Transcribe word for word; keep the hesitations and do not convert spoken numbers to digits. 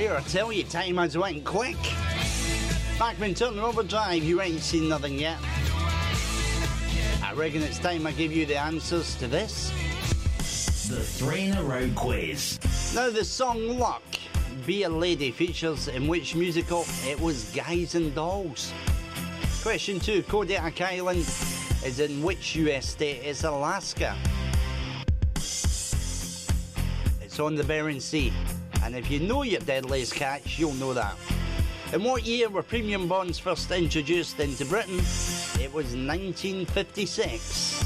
Here, I tell you, time has went quick. Backman Turner Overdrive, you ain't seen nothing yet. I reckon it's time I give you the answers to this. The three in a row quiz. Now, the song Luck, Be a Lady, features in which musical? It was Guys and Dolls. Question two, Kodiak Island is in which U S state? It's Alaska. It's on the Bering Sea. And if you know your deadliest catch, you'll know that. In what year were premium bonds first introduced into Britain? It was nineteen fifty-six.